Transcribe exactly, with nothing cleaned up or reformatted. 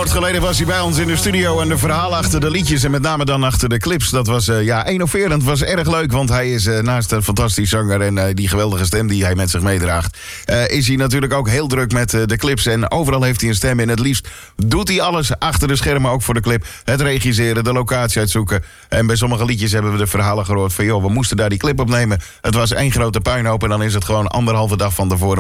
kort geleden was hij bij ons in de studio. En de verhalen achter de liedjes en met name dan achter de clips. Dat was uh, ja, innoverend, was erg leuk. Want hij is uh, naast een fantastisch zanger en uh, die geweldige stem die hij met zich meedraagt... Uh, is hij natuurlijk ook heel druk met uh, de clips. En overal heeft hij een stem in. Het liefst doet hij alles achter de schermen, ook voor de clip. Het regisseren, de locatie uitzoeken. En bij sommige liedjes hebben we de verhalen gehoord van... joh, we moesten daar die clip opnemen. Het was één grote puinhoop en dan is het gewoon anderhalve dag van tevoren...